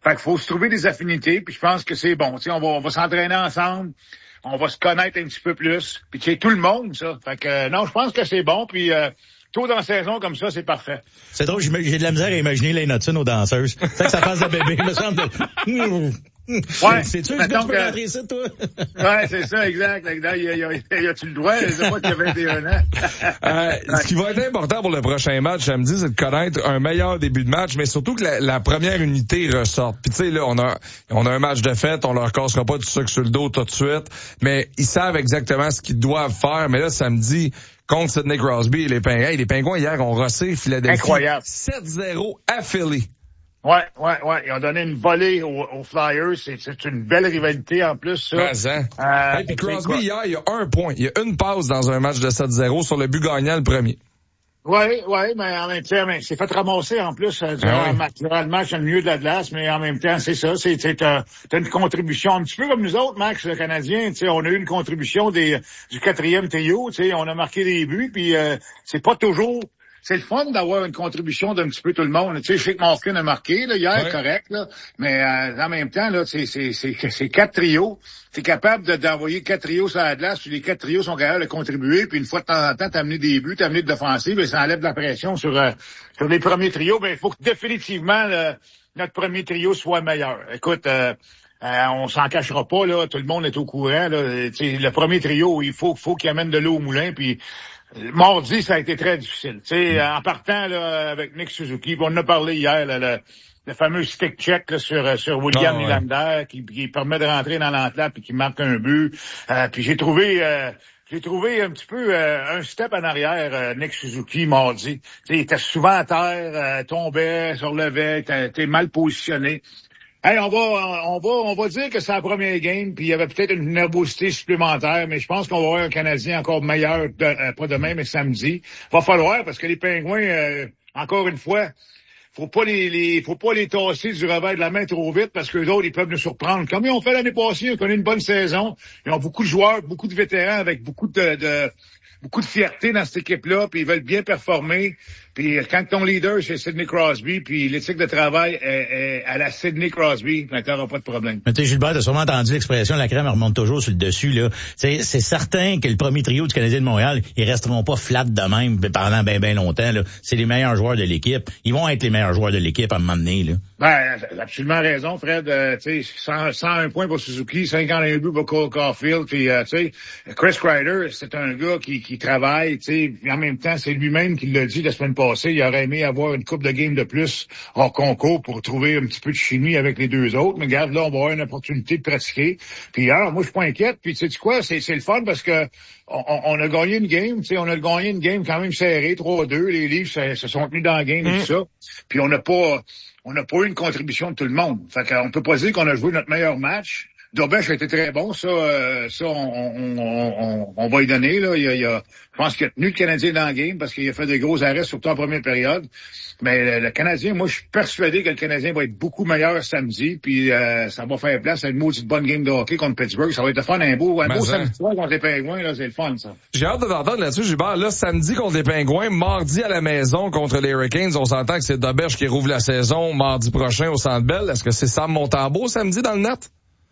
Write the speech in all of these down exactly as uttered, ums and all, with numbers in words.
Fait qu'il faut se trouver des affinités, puis je pense que c'est bon. Tu sais, on va, on va s'entraîner ensemble, on va se connaître un petit peu plus, puis tu sais, tout le monde, ça. Fait que euh, non, je pense que c'est bon, puis euh, tôt dans la saison comme ça, c'est parfait. C'est drôle, j'ai de la misère à imaginer Lane Hudson aux danseuses. C'est que ça passe de bébé, me semble. Ouais. C'est sûr que tu peux rentrer ça, toi? Ouais, c'est ça, exact. exact. Y a, y a, y a-tu le droit? C'est moi qui ai vingt et un ans. euh, ce qui va être important pour le prochain match samedi, c'est de connaître un meilleur début de match, mais surtout que la, la première unité ressorte. Puis tu sais, là, on a, on a un match de fête, on leur cassera pas du sucre sur le dos tout de suite, mais ils savent exactement ce qu'ils doivent faire. Mais là, samedi, contre Sidney Crosby et les Pingouins. Hey, les Pingouins, hier, ont rossé Philadelphie. Incroyable. sept zéro à Philly. Ouais, ouais, ouais. Ils ont donné une volée aux, aux Flyers. C'est, c'est une belle rivalité en plus, ça. Ben, hein. Euh, hey, puis Crosby, hier, il y a un point. Il y a une passe dans un match de sept zéro sur le but gagnant, le premier. Oui, oui, mais en même temps, mais c'est fait ramasser en plus euh, durant, ah oui. le match, durant le match, dans le milieu de la glace, mais en même temps, c'est ça, c'est, c'est t'as, t'as une contribution un petit peu comme nous autres, Max, le Canadien, tu sais, on a eu une contribution des du quatrième trio, tu sais, on a marqué des buts, puis euh, c'est pas toujours. C'est le fun d'avoir une contribution d'un petit peu tout le monde. Tu sais, je sais que Malkin a marqué là, hier, ouais. correct, là, mais euh, en même temps, là, c'est, c'est, c'est, c'est quatre trios. T'es capable de, d'envoyer quatre trios sur la glace, puis les quatre trios sont capables de contribuer, puis une fois de temps en temps, t'amener des buts, t'amener de l'offensive, et ça enlève de la pression sur euh, sur les premiers trios. Ben, il faut que définitivement le, notre premier trio soit meilleur. Écoute, euh, Euh, on s'en cachera pas, là. Tout le monde est au courant, là. Le premier trio, il faut, faut qu'il amène de l'eau au moulin, puis mardi, ça a été très difficile. T'sais, en partant là, avec Nick Suzuki, on en a parlé hier, là, le, le fameux stick check là, sur, sur William oh, Nylander, ouais. qui, qui permet de rentrer dans l'entlap et qui marque un but. Euh, puis j'ai trouvé... Euh, J'ai trouvé un petit peu euh, un step en arrière, euh, Nick Suzuki, mardi. T'sais, il était souvent à terre, euh, tombait, se relevait, était, était mal positionné. Hey, on va, on va, on va dire que c'est la première game, puis il y avait peut-être une nervosité supplémentaire, mais je pense qu'on va avoir un Canadien encore meilleur, de, euh, pas demain, mais samedi. Va falloir, parce que les Pingouins, euh, encore une fois, faut pas les, les, faut pas les tasser du revers de la main trop vite, parce qu'eux autres, ils peuvent nous surprendre. Comme ils ont fait l'année passée, ils ont connu une bonne saison. Ils ont beaucoup de joueurs, beaucoup de vétérans avec beaucoup de, de beaucoup de fierté dans cette équipe-là, puis ils veulent bien performer. Puis quand ton leader, c'est Sidney Crosby, puis l'éthique de travail est, est à la Sidney Crosby, ben t'auras pas de problème. Mais tu sais, Gilbert, t'as sûrement entendu l'expression, la crème remonte toujours sur le dessus, là. C'est, c'est certain que le premier trio du Canadien de Montréal, ils resteront pas flats de même pendant bien, bien longtemps, là. C'est les meilleurs joueurs de l'équipe. Ils vont être les meilleurs joueurs de l'équipe à un moment donné, là. Ben, absolument raison, Fred. Euh, tu sais, cent, cent un points pour Suzuki, cinquante et un buts pour Cole Caulfield, puis euh, tu sais, Chris Kreider, c'est un gars qui, qui travaille, tu sais, en même temps, c'est lui-même qui l'a dit la semaine passée, il aurait aimé avoir une coupe de game de plus hors concours pour trouver un petit peu de chimie avec les deux autres. Mais regarde, là, on va avoir une opportunité de pratiquer. Puis alors, moi, je suis pas inquiète. Puis tu sais quoi, c'est, c'est le fun parce que on, on a gagné une game, tu sais, on a gagné une game quand même serrée, trois à deux. Les Leafs se, se sont tenus dans la game et tout ça. Puis on n'a pas, on n'a pas eu une contribution de tout le monde. Fait qu'on peut pas dire qu'on a joué notre meilleur match. Dobech a été très bon, ça, euh, ça, on, on, on, on va y donner, là. Il y a, il y a, je pense qu'il a tenu le Canadien dans le game parce qu'il a fait des gros arrêts, surtout en première période. Mais le, le Canadien, moi, je suis persuadé que le Canadien va être beaucoup meilleur samedi, puis euh, ça va faire place à une maudite bonne game de hockey contre Pittsburgh. Ça va être le fun, un beau, un beau samedi soir contre les Pingouins, là, c'est le fun, ça. J'ai hâte de t'entendre là-dessus, Gilbert. Là, samedi contre les Pingouins, mardi à la maison contre les Hurricanes. On s'entend que c'est Dobech qui rouvre la saison mardi prochain au Centre Bell. Est-ce que c'est Sam Montembeault samedi dans le net?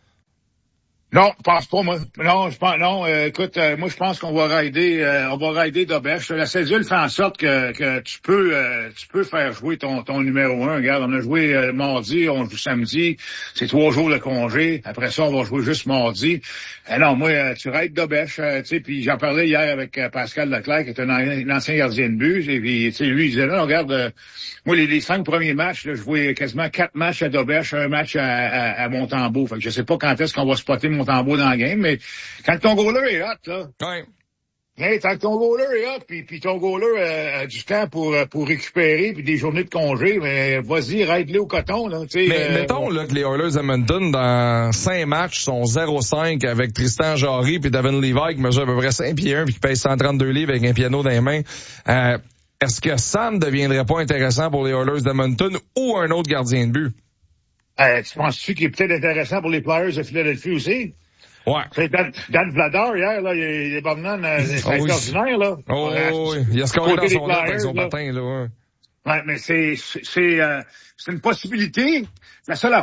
Non, je pense pas, moi. Non, je pense, non, euh, écoute, euh, moi, je pense qu'on va rider, euh, on va rider Dobech. La cédule fait en sorte que, que tu peux, euh, tu peux faire jouer ton, ton numéro un. Regarde, on a joué euh, mardi, on joue samedi. C'est trois jours de congé. Après ça, on va jouer juste mardi. Euh, non, moi, euh, tu rides Dobech, euh, tu sais, puis j'en parlais hier avec euh, Pascal Leclerc, qui est un, un ancien gardien de but. Et puis, tu sais, lui, il disait, non, regarde, euh, moi, les, les cinq premiers matchs, là, je jouais quasiment quatre matchs à Dobech, un match à, à, à Montembeault. Fait que je sais pas quand est-ce qu'on va spotter Montembeault dans la game, mais quand ton goaler est hot, là. Ouais. Hey, tant que ton goaler est hot, puis, puis ton goaler euh, a du temps pour pour récupérer, puis des journées de congé, mais vas-y, raide-le au coton, là. T'sais, mais euh, mettons là, que les Oilers Edmonton, dans cinq matchs, sont zéro cinq avec Tristan Jarry puis Devin Levi qui mesure à peu près cinq pieds un puis qui pèse cent trente-deux livres avec un piano dans les mains. Euh, est-ce que Sam ne deviendrait pas intéressant pour les Oilers d'Edmonton ou un autre gardien de but? Euh, tu penses-tu qu'il est peut-être intéressant pour les Flyers de Philadelphie aussi? Ouais. C'est Dan, Dan Vladar, hier, là, il est Borgman, euh, c'est oh, oui. extraordinaire, là. Oh, euh, oui. Il a scoré dans son net avec son là. patin, là, ouais. Ouais, mais c'est, c'est, c'est, euh, c'est une possibilité. La seule